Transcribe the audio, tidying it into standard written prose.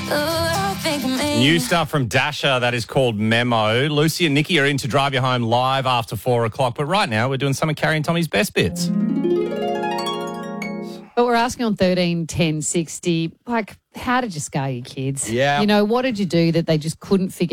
New stuff from Dasha that is called Memo. Lucy and Nikki are in to drive you home live after 4 o'clock. But right now, we're doing some of Carrie and Tommy's best bits. But we're asking on 13 10 60, like, how did you scar your kids? Yeah. You know, what did you do that they just couldn't figure